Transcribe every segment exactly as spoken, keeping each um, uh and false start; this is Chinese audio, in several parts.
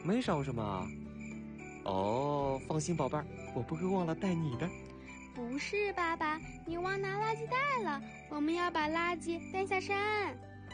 没少什么。哦，放心宝贝儿，我不会忘了带你的。 不是爸爸，你忘拿垃圾袋了，我们要把垃圾带下山。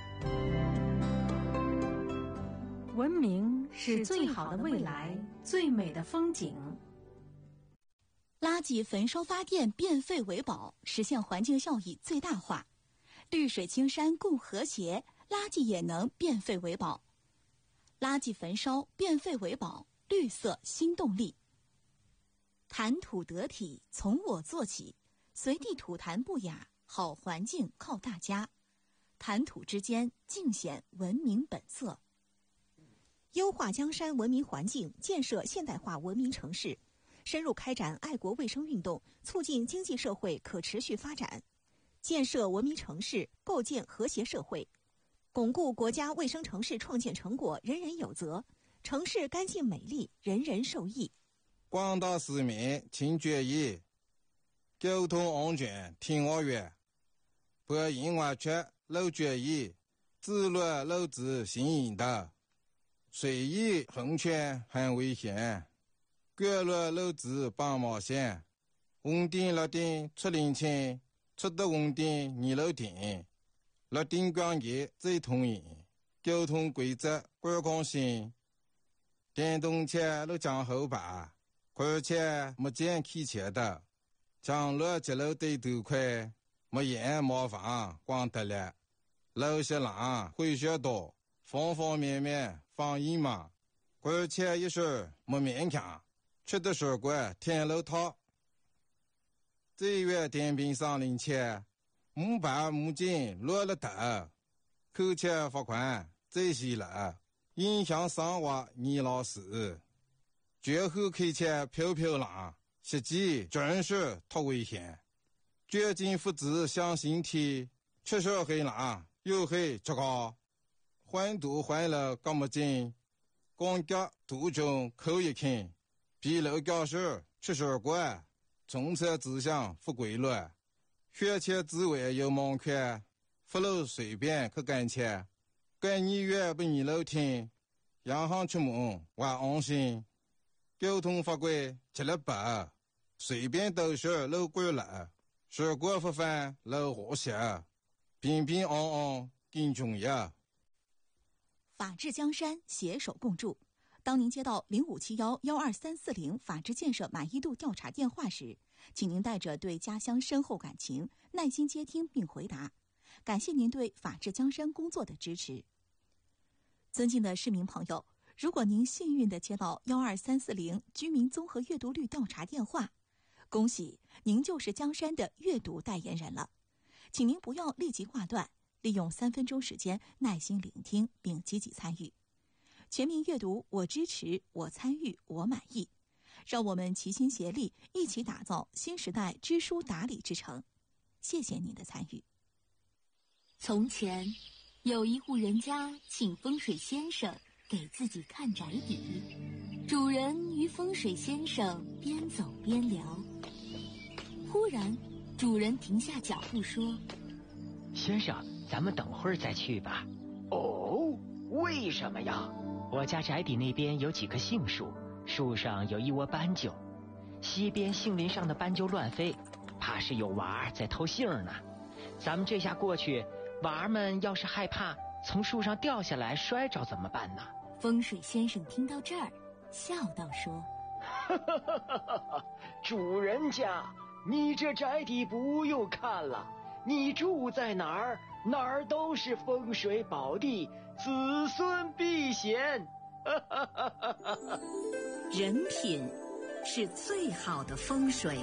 文明是最好的未来，最美的风景。 垃圾焚烧发电，变废为宝，实现环境效益最大化。绿水青山共和谐，垃圾也能变废为宝。垃圾焚烧，变废为宝，绿色新动力。谈吐得体，从我做起，随地吐痰不雅，好环境靠大家。谈吐之间，尽显文明本色。优化江山文明环境，建设现代化文明城市，深入开展爱国卫生运动，促进经济社会可持续发展，建设文明城市，构建和谐社会，巩固国家卫生城市创建成果人人有责，城市干净美丽，人人受益。 广大市民请注意，交通安全听我约，不因为缺漏注意，自律漏子行引导，随意横穿很危险，过路漏子帮忙线，红灯绿灯出领清，出得红灯你漏停，绿灯光节最通行，交通规则观光性，电动车路将后排，而且没见开车的，将路接路对头快，没烟没房光得了，路些浪会学多，方方面面防疫嘛，而且一是没勉强，吃的水果天路套。这月电瓶上领钱，木板木筋落了头，扣钱罚款这些了，影响生活你老师。绝后开车飘飘浪，实际真是太危险。绝境父子向心体，确实很浪，又很糟糕。环堵环了干么劲？公交途中扣一看，比路教室吃水果，从车指向不规律，学车之外有门槛，不路随便去干车，干你越不你路听，洋行出门我安心。交通法规吃了白，随便都是路过了，水果不犯路和谐，平平安安更重要。 法治江山，携手共筑。当您接到零五七幺幺二三四零法治建设满意度调查电话时，请您带着对家乡深厚感情，耐心接听并回答。感谢您对法治江山工作的支持。尊敬的市民朋友，如果您幸运地接到幺二三四零居民综合阅读率调查电话，恭喜您就是江山的阅读代言人了。请您不要立即挂断，利用三分钟时间耐心聆听并积极参与。全民阅读，我支持，我参与，我满意。让我们齐心协力，一起打造新时代知书达理之城。谢谢您的参与。 从前，有一户人家请风水先生给自己看宅邸，主人与风水先生边走边聊。忽然，主人停下脚步说：“ 先生，咱们等会儿再去吧。”“ 哦，为什么呀？”“ 我家宅邸那边有几棵杏树，树上有一窝斑鸠，西边杏林上的斑鸠乱飞，怕是有娃儿在偷杏呢。咱们这下过去，娃儿们要是害怕从树上掉下来摔着怎么办呢？” 风水先生听到这儿，笑道说：“ 哈哈哈哈哈！主人家，你这宅邸不用看了，你住在哪儿，哪儿都是风水宝地，子孙避险。”哈哈哈哈哈！ 人品是最好的风水。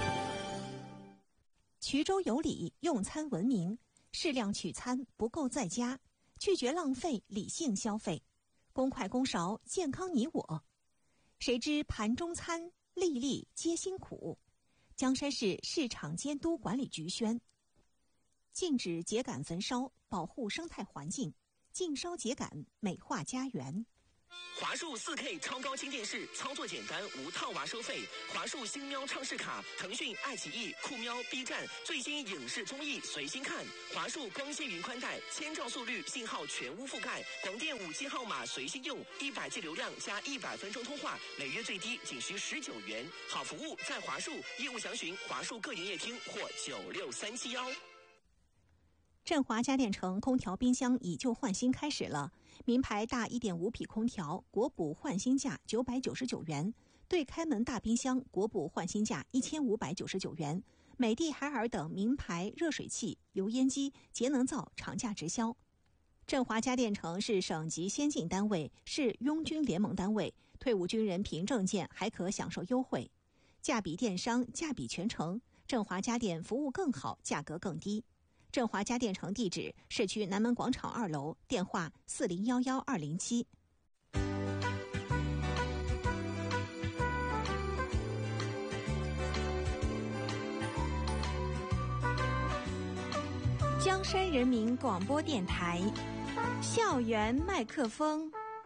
衢州有礼，用餐文明，适量取餐，不够在家，拒绝浪费，理性消费，公筷公勺，健康你我。谁知盘中餐，粒粒皆辛苦。江山市市场监督管理局宣：禁止秸秆焚烧，保护生态环境，禁烧秸秆，美化家园。 华数 四K 超高清电视，操作简单，无套娃收费。华数星喵畅视卡，腾讯、爱奇艺、酷喵、B 站最新影视综艺随心看。华数光纤云宽带，千兆速率，信号全屋覆盖，广电五 G 号码随心用，一百 G 流量加一百分钟通话，每月最低仅需十九元。好服务在华数，业务详询华数各营业厅或九六三七幺。 振华家电城空调冰箱以旧换新开始了。名牌大 一点五 匹空调国补换新价九百九十九元，对开门大冰箱国补换新价一千五百九十九元，美的、海尔等名牌热水器、油烟机、节能灶厂价直销。振华家电城是省级先进单位，是拥军联盟单位，退伍军人凭证件还可享受优惠，价比电商，价比全城。振华家电服务更好，价格更低。振华家电城地址：市区南门广场二楼，电话四零幺幺二零七。江山人民广播电台，校园麦克风。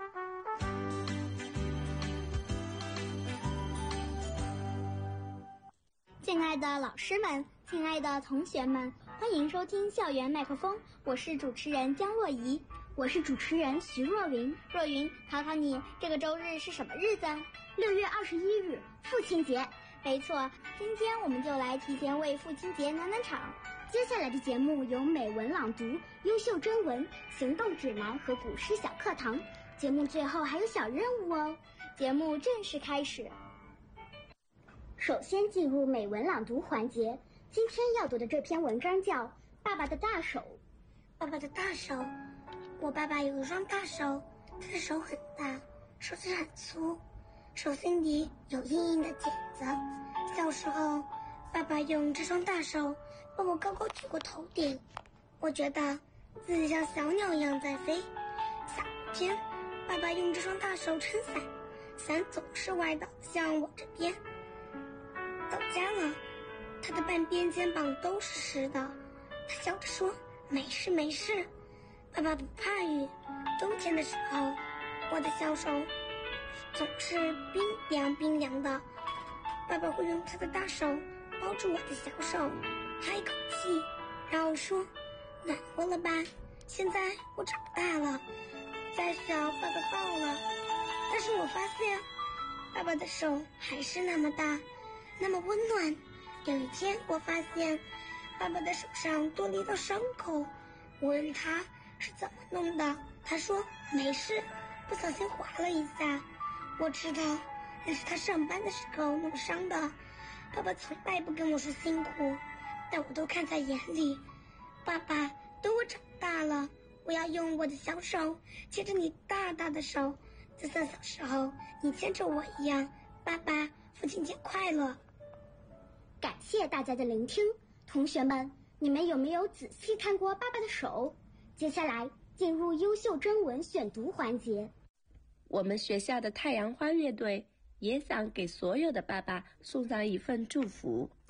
亲爱的老师们，亲爱的同学们，欢迎收听校园麦克风，我是主持人江若怡。 我是主持人徐若云。 若云，考考你，这个周日是什么日子？ 六月二十一日，父亲节。 没错，今天我们就来提前为父亲节暖暖场。 接下来的节目有美文朗读、优秀征文、行动指南和古诗小课堂。节目最后还有小任务哦。 节目正式开始。 首先进入美文朗读环节，今天要读的这篇文章叫《爸爸的大手》。 爸爸的大手，我爸爸有一双大手，他的手很大，手指很粗，手心里有硬硬的茧子。小时候，爸爸用这双大手把我高高举过头顶，我觉得自己像小鸟一样在飞。下雨天，爸爸用这双大手撑伞，伞总是歪倒向我这边。到家了，他的半边肩膀都是湿的，他笑着说：“没事没事。”爸爸不怕雨，冬天的时候，我的小手总是冰凉冰凉的。爸爸会用他的大手包住我的小手，哈一口气，然后说：“暖和了吧？现在我长大了，再小爸爸抱了。”但是我发现，爸爸的手还是那么大，那么温暖。有一天，我发现爸爸的手上多了一道伤口，我问他是怎么弄的，他说没事，不小心划了一下。我知道那是他上班的时候弄伤的。爸爸从来不跟我说辛苦，但我都看在眼里。爸爸，等我长大了，我要用我的小手牵着你大大的手，就像小时候你牵着我一样。爸爸，父亲节快乐！ 感谢大家的聆听，同学们，你们有没有仔细看过爸爸的手？接下来进入优秀征文选读环节。 我们学校的太阳花乐队也想给所有的爸爸送上一份祝福。